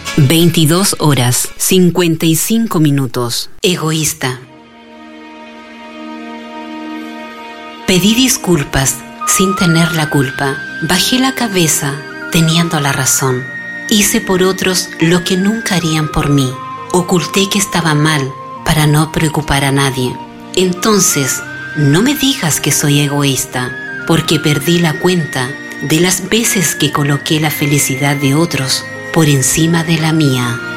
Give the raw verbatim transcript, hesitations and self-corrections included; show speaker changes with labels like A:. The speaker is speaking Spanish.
A: veintidós horas, cincuenta y cinco minutos. Egoísta. Pedí disculpas sin tener la culpa. Bajé la cabeza teniendo la razón. Hice por otros lo que nunca harían por mí. Oculté que estaba mal para no preocupar a nadie. Entonces, no me digas que soy egoísta, porque perdí la cuenta de las veces que coloqué la felicidad de otros por encima de la mía.